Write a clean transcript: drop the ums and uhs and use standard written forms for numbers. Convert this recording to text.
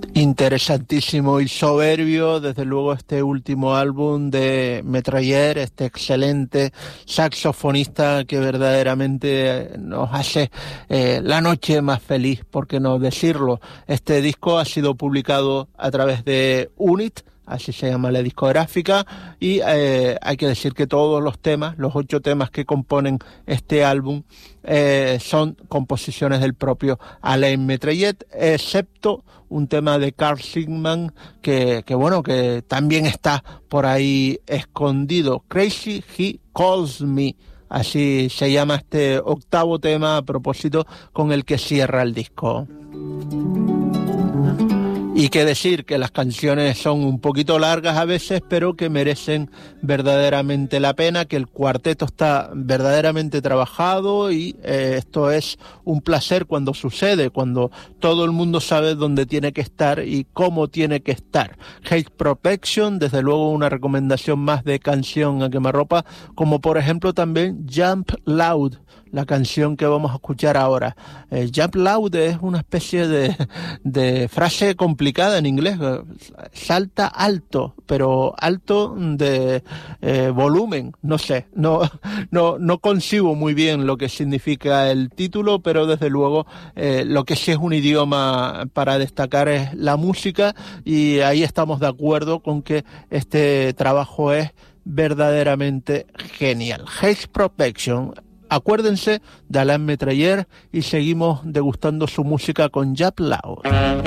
Interesantísimo y soberbio, desde luego, este último álbum de Metrayer, este excelente saxofonista que verdaderamente nos hace la noche más feliz, por qué no decirlo. Este disco ha sido publicado a través de Unit, así se llama la discográfica, y hay que decir que todos los temas, los 8 temas que componen este álbum, son composiciones del propio Alain Metrayet, excepto un tema de Carl Sigman que bueno, que también está por ahí escondido. Crazy He Calls Me, así se llama este octavo tema a propósito con el que cierra el disco. Y qué decir, que las canciones son un poquito largas a veces, pero que merecen verdaderamente la pena, que el cuarteto está verdaderamente trabajado y esto es un placer cuando sucede, cuando todo el mundo sabe dónde tiene que estar y cómo tiene que estar. Hate Protection, desde luego una recomendación más de canción a quemarropa, como por ejemplo también Jump Loud, la canción que vamos a escuchar ahora. Jump Loud es una especie de frase complicada en inglés. Salta alto, pero alto de volumen. No sé, no concibo muy bien lo que significa el título, pero desde luego lo que sí es un idioma para destacar es la música, y ahí estamos de acuerdo con que este trabajo es verdaderamente genial. Haze Protection. Acuérdense de Alain Metrayer y seguimos degustando su música con Jump Loud.